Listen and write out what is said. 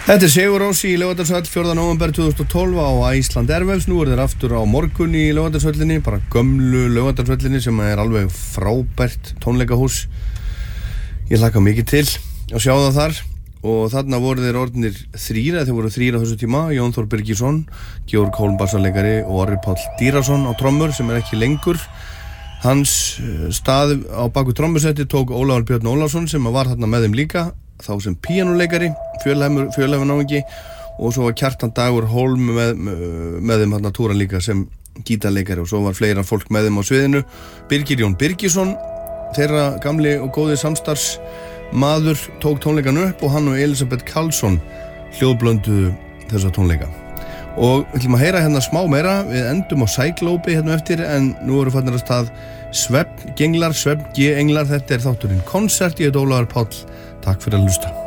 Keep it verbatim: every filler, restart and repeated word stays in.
Þetta er Sigurrós í Laugardalshöll fjórða nóvember tvö þúsund og tólf á Iceland Airwaves. Nú er þeir aftur á morgun í Laugardalshöllinni, bara gömlu Laugardalshöllinni sem er alveg frábært tónleikahús. Ég hlakka mikið til að sjá það þar og þarna voru þeir orðnir þrír, eða þeir voru þrír á þessu tíma, Jón Þór Birgisson, Georg Hólm bassaleikari og Orri Páll Dýrason á trommur sem er ekki lengur. Hans stað á baku trommusetti tók Ólafur Björn Ólafsson sem var þarna með þeim líka, þá sem píanóleikari, fjölhæfunáungi, og svo var Kjartan Dagur Hólm með, með þeim hann að túra líka sem gítarleikari, og svo var fleira fólk með þeim á sviðinu. Birgir Jón Birgisson, þeirra gamli og góði samstarfsmaður, tók tónleikan upp og hann og Elisabeth Karlsson hljóðblönduðu þessa tónleika. Og við ætlum að heyra hérna smá meira, við endum á Cyclope hérna eftir, en nú eru farnir að stað Svefngenglar, Svefngenglar, þetta er þátturinn Konsert, ég heit Ólafur Páll, takk fyrir að hlusta.